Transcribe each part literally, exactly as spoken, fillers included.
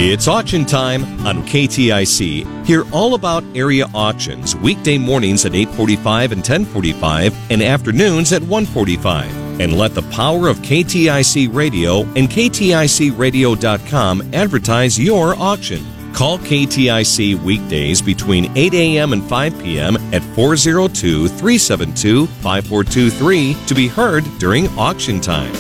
It's auction time on K T I C. Hear all about area auctions weekday mornings at eight forty-five and ten forty-five and afternoons at one forty-five. And let the power of K T I C Radio and K T I C radio dot com advertise your auction. Call K T I C weekdays between eight a.m. and five p.m. at four oh two, three seven two, five four two three to be heard during auction time.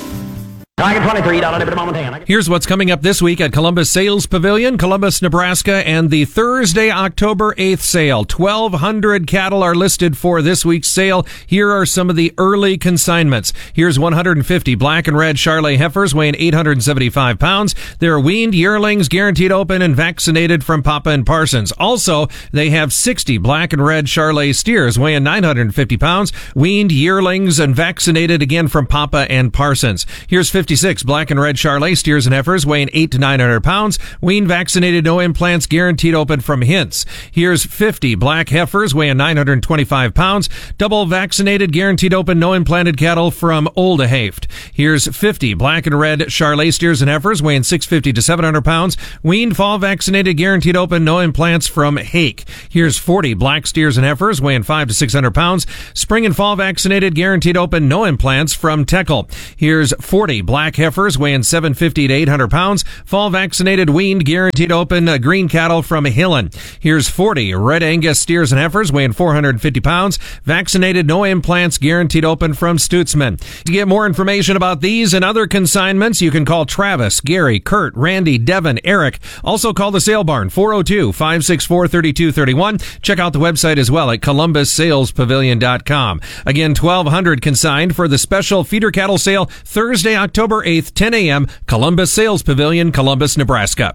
Here's what's coming up this week at Columbus Sales Pavilion, Columbus, Nebraska, and the Thursday, October eighth sale. twelve hundred cattle are listed for this week's sale. Here are some of the early consignments. Here's one hundred fifty black and red Charolais heifers weighing eight hundred seventy-five pounds. They're weaned yearlings, guaranteed open and vaccinated from Papa and Parsons. Also, they have sixty black and red Charolais steers weighing nine hundred fifty pounds, weaned yearlings and vaccinated again from Papa and Parsons. Here's fifty fifty-six black and red Charolais steers and heifers weighing eight to nine hundred pounds, weaned, vaccinated, no implants, guaranteed open from Hints. Here's fifty black heifers weighing nine hundred twenty-five pounds, double vaccinated, guaranteed open, no implanted cattle from Oldehaeft. Here's fifty black and red Charolais steers and heifers weighing six hundred fifty to seven hundred pounds, weaned, fall vaccinated, guaranteed open, no implants from Hake. Here's forty black steers and heifers weighing five to six hundred pounds, spring and fall vaccinated, guaranteed open, no implants from Teckle. Here's forty black heifers weighing seven hundred fifty to eight hundred pounds, fall vaccinated, weaned, guaranteed open, uh, green cattle from Hillen. Here's forty red Angus steers and heifers weighing four hundred fifty pounds, vaccinated, no implants, guaranteed open from Stutzman. To get more information about these and other consignments, you can call Travis, Gary, Kurt, Randy, Devin, Eric. Also call the sale barn, four oh two, five six four, three two three one. Check out the website as well at columbus sales pavilion dot com. Again, twelve hundred consigned for the special feeder cattle sale Thursday, October eighth, ten a.m., Columbus Sales Pavilion, Columbus, Nebraska.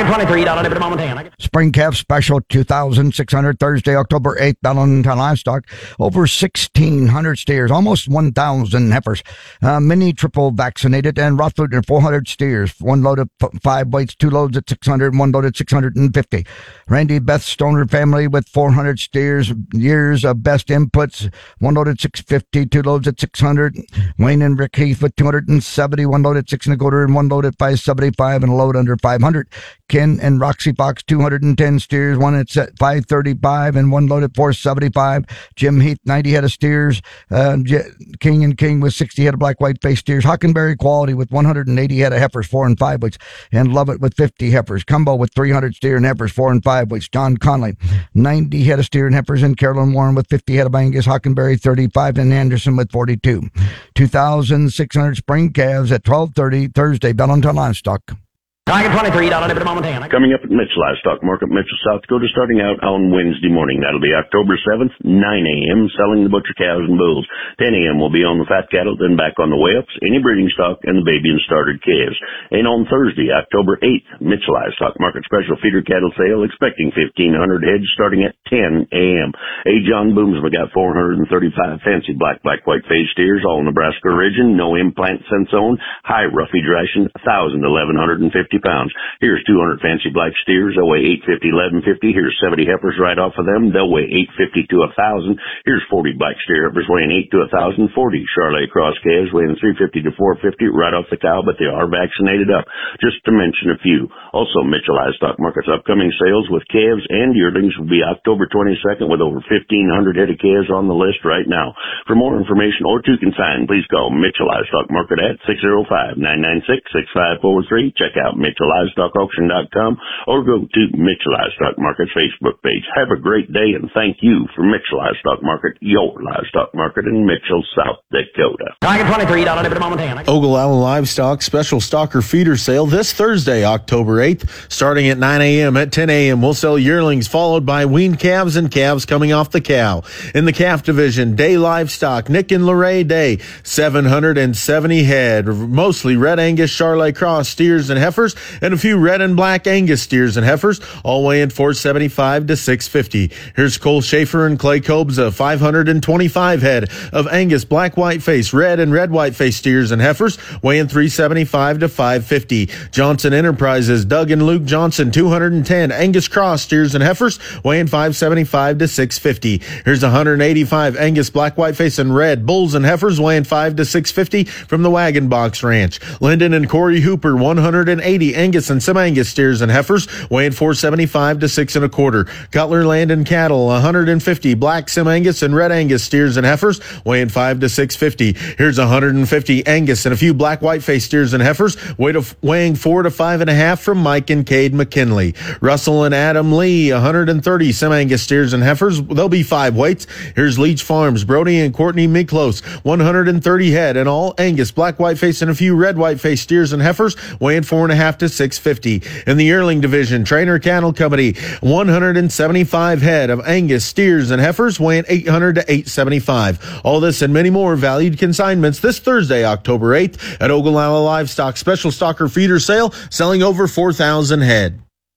Spring calf special two thousand six hundred Thursday, October eighth, Valentine Livestock. Over sixteen hundred steers, almost one thousand heifers. Uh, mini triple vaccinated and Rothfluten four hundred steers. One load of five weights, two loads at six hundred, one load at six hundred fifty. Randy Beth Stoner family with four hundred steers, years of best inputs. One load at six fifty, two loads at six hundred. Wayne and Rick Heath with two hundred seventy, one load at six and a quarter, and one load at five seventy-five, and a load under five hundred. Ken and Roxy Fox, two hundred ten steers, one at five thirty-five and one load at four seventy-five. Jim Heath, ninety head of steers. Uh, King and King with sixty head of black white face steers. Hockenberry Quality with one hundred eighty head of heifers, four and five weights. And Lovett with fifty heifers. Cumbo with three hundred steer and heifers, four and five weights. John Conley, ninety head of steer and heifers. And Carolyn Warren with fifty head of Angus. Hockenberry, thirty-five, and Anderson with forty-two. two thousand six hundred spring calves at twelve thirty Thursday, Valentine Livestock. Coming up at Mitchell Livestock Market, Mitchell, South Dakota, starting out on Wednesday morning. That'll be October seventh, nine a.m., selling the butcher cows and bulls. ten a.m. will be on the fat cattle, then back on the weigh-ups, any breeding stock, and the baby and started calves. And on Thursday, October eighth, Mitchell Livestock Market special feeder cattle sale, expecting fifteen hundred heads starting at ten a.m. A. John Booms, we got four hundred thirty-five fancy black, black, white face steers, all Nebraska origin, no implant sense on, high roughage ration, one thousand, eleven fifty pounds. Here's two hundred fancy black steers. They'll weigh eight fifty, eleven fifty. Here's seventy heifers right off of them. They'll weigh eight fifty to one thousand. Here's forty black steer heifers weighing eight to one thousand. forty Charolais cross calves weighing three fifty to four fifty right off the cow, but they are vaccinated up. Just to mention a few. Also, Mitchell Livestock Market's upcoming sales with calves and yearlings will be October twenty-second with over fifteen hundred head of calves on the list right now. For more information or to consign, please call Mitchell Livestock Market at six oh five, nine nine six, six five four three. Check out Mitchell Livestock Auction dot com or go to Mitchell Livestock Market's Facebook page. Have a great day and thank you for Mitchell Livestock Market, your livestock market in Mitchell, South Dakota. Ogallala Livestock Special Stocker Feeder Sale this Thursday, October eighth, starting at nine a.m. At ten a.m. we'll sell yearlings followed by weaned calves and calves coming off the cow. In the calf division, Day Livestock, Nick and Lorraine Day, seven hundred seventy head, mostly red Angus Charolais cross steers and heifers, and a few red and black Angus steers and heifers, all weighing four seventy-five to six fifty. Here's Cole Schaefer and Clay Kobza, five hundred twenty-five head of Angus black white face, red and red white face steers and heifers, weighing three seventy-five to five fifty. Johnson Enterprises, Doug and Luke Johnson, two hundred ten Angus cross steers and heifers, weighing five seventy-five to six fifty. Here's one hundred eighty-five Angus black white face and red bulls and heifers, weighing five to six fifty from the Wagon Box Ranch. Lyndon and Corey Hooper, one hundred eighty eighty Angus and semi-Angus steers and heifers, weighing four seventy-five to six and a quarter. Cutler Land and Cattle, one hundred fifty black semi-Angus and red Angus steers and heifers, weighing five to six fifty. Here's one hundred fifty Angus and a few black white-faced steers and heifers, weighing four to five and a half from Mike and Cade McKinley. Russell and Adam Lee, one hundred thirty semi-Angus steers and heifers. There'll be five weights. Here's Leach Farms, Brody and Courtney Miklos, one hundred thirty head and all Angus, black white-faced and a few red white-faced steers and heifers, weighing four and a half to six fifty. In the yearling division, Trainer Cattle Company, one hundred seventy-five head of Angus steers and heifers, weighing eight hundred to eight seventy-five. All this and many more valued consignments this Thursday, October eighth at Ogallala Livestock Special Stocker Feeder Sale, selling over four thousand head.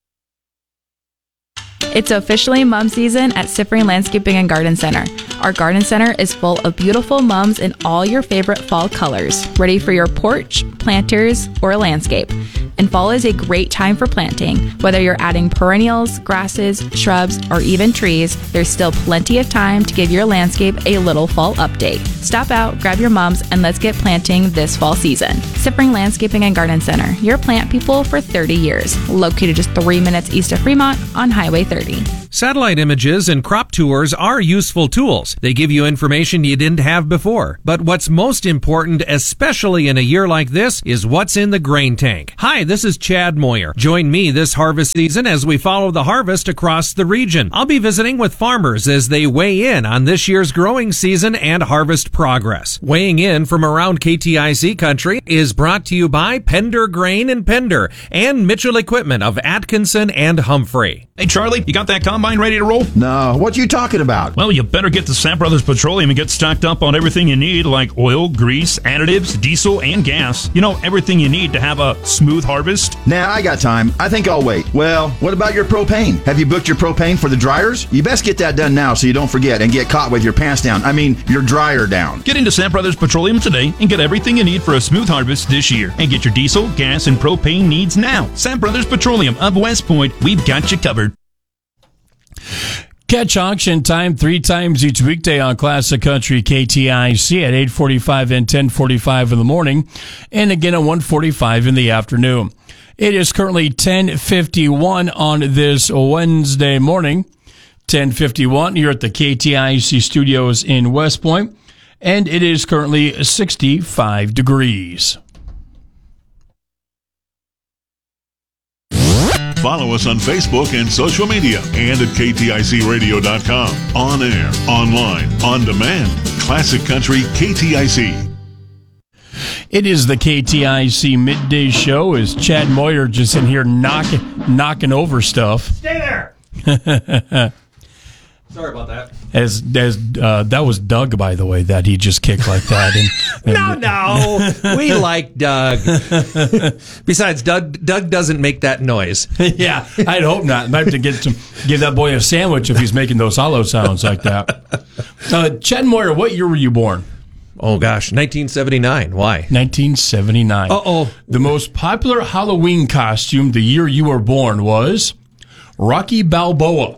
It's officially mum season at Siffring Landscaping and Garden Center. Our garden center is full of beautiful mums in all your favorite fall colors, ready for your porch, planters, or landscape. And fall is a great time for planting. Whether you're adding perennials, grasses, shrubs, or even trees, there's still plenty of time to give your landscape a little fall update. Stop out, grab your mums, and let's get planting this fall season. Siffring Landscaping and Garden Center, your plant people for thirty years. Located just three minutes east of Fremont on Highway thirty. Satellite images and crop tours are useful tools. They give you information you didn't have before. But what's most important, especially in a year like this, is what's in the grain tank. Hi, this is Chad Moyer. Join me this harvest season as we follow the harvest across the region. I'll be visiting with farmers as they weigh in on this year's growing season and harvest progress. Weighing in from around K T I C country is brought to you by Pender Grain and Pender and Mitchell Equipment of Atkinson and Humphrey. Hey, Charlie, you got that combine ready to roll? No, what you talking about? Well, you better get to Sam Brothers Petroleum and get stocked up on everything you need, like oil, grease, additives, diesel, and gas. You know, everything you need to have a smooth harvest. Nah, I got time. I think I'll wait. Well, what about your propane? Have you booked your propane for the dryers? You best get that done now so you don't forget and get caught with your pants down. I mean, your dryer down. Get into Sam Brothers Petroleum today and get everything you need for a smooth harvest this year. And get your diesel, gas, and propane needs now. Sam Brothers Petroleum of West Point, we've got you covered. Catch auction time three times each weekday on Classic Country K T I C at eight forty-five and ten forty-five in the morning, and again at one forty-five in the afternoon. It is currently ten fifty-one on this Wednesday morning. ten fifty-one here at the K T I C studios in West Point, and it is currently sixty-five degrees. Follow us on Facebook and social media and at K T I C radio dot com. On air, online, on demand. Classic Country K T I C. It is the K T I C Midday Show. Is Chad Moyer just in here knocking knocking over stuff? Stay there! Sorry about that. As as uh, that was Doug, by the way, that he just kicked like that. And, and no, no, we like Doug. Besides, Doug Doug doesn't make that noise. Yeah, I'd hope not. Might have to get some, give that boy a sandwich if he's making those hollow sounds like that. Uh, Chad Moyer, what year were you born? Oh gosh, nineteen seventy-nine. Why? nineteen seventy-nine. Uh oh. The most popular Halloween costume the year you were born was Rocky Balboa.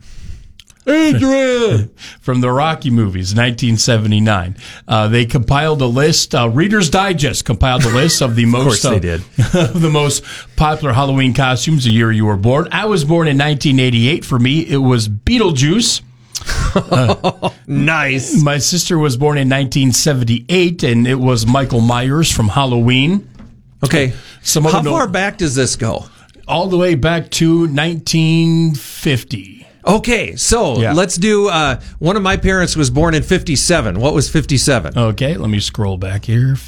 Adrian! From the Rocky movies, nineteen seventy-nine. Uh, they compiled a list, uh, Reader's Digest compiled a list of the most, of course they did. Uh, the most popular Halloween costumes the year you were born. I was born in nineteen eighty-eight. For me, it was Beetlejuice. Uh, nice. My sister was born in nineteen seventy-eight, and it was Michael Myers from Halloween. Okay. Some How know, far back does this go? All the way back to nineteen fifty. Okay, so yeah. let's do, uh, one of my parents was born in fifty-seven. What was fifty-seven? Okay, let me scroll back here.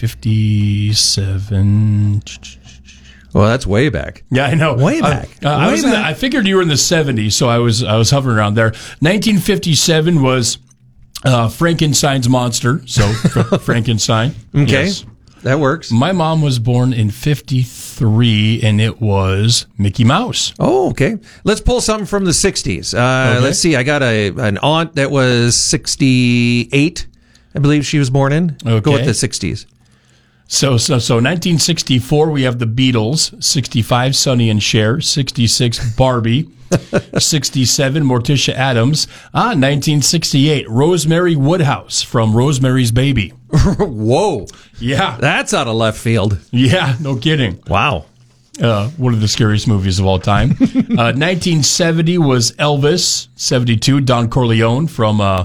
fifty-seven. Well, that's way back. Yeah, I know. Way back. Uh, uh, way I, was in the, I figured you were in the seventies, so I was I was hovering around there. nineteen fifty-seven was uh, Frankenstein's monster, so Frankenstein. Okay. Yes. That works. My mom was born in fifty-three, and it was Mickey Mouse. Oh, okay. Let's pull something from the sixties. Uh, okay. Let's see. I got a an aunt that was sixty-eight. I believe she was born in. Okay. Go with the sixties. So, so, so nineteen sixty-four, we have the Beatles. sixty-five, Sonny and Cher. sixty-six, Barbie. sixty-seven, Morticia Adams. Ah, nineteen sixty-eight, Rosemary Woodhouse from Rosemary's Baby. Whoa. Yeah. That's out of left field. Yeah, no kidding. Wow. Uh, one of the scariest movies of all time. uh, nineteen seventy was Elvis. seventy-two, Don Corleone from, uh,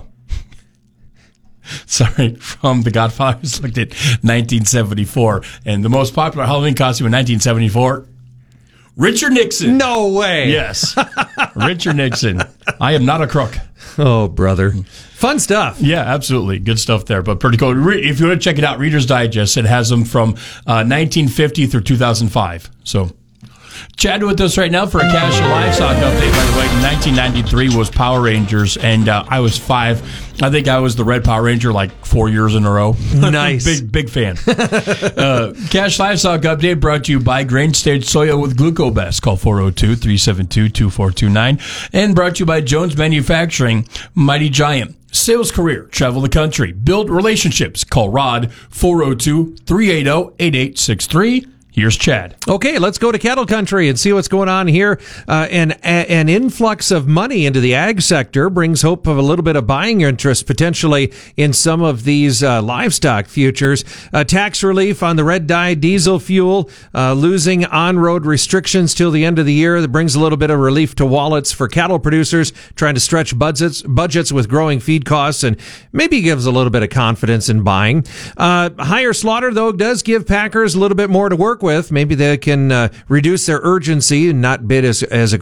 sorry, from The Godfather. I just looked at nineteen seventy-four. And the most popular Halloween costume in nineteen seventy-four, Richard Nixon. No way. Yes. Richard Nixon. I am not a crook. Oh, brother. Fun stuff. Yeah, absolutely. Good stuff there, but pretty cool. Re- If you want to check it out, Reader's Digest, it has them from uh, nineteen fifty through two thousand five. So, chatting with us right now for a Cash and Livestock update. By the way, nineteen ninety-three was Power Rangers, and uh, I was five. I think I was the Red Power Ranger like four years in a row. Nice. big, big fan. uh, Cash Livestock update brought to you by Grain Stage Soya with Glucobest. Call four oh two, three seven two, two four two nine. And brought to you by Jones Manufacturing, Mighty Giant. Sales career, travel the country, build relationships. Call Rod, four oh two, three eight oh, eight eight six three. Here's Chad. Okay, let's go to cattle country and see what's going on here. Uh, an, a, an influx of money into the ag sector brings hope of a little bit of buying interest potentially in some of these uh, livestock futures. Uh, tax relief on the red dye diesel fuel, uh, losing on-road restrictions till the end of the year. That brings a little bit of relief to wallets for cattle producers trying to stretch budgets, budgets with growing feed costs, and maybe gives a little bit of confidence in buying. Uh, higher slaughter, though, does give packers a little bit more to work with. Maybe they can uh, reduce their urgency and not bid as as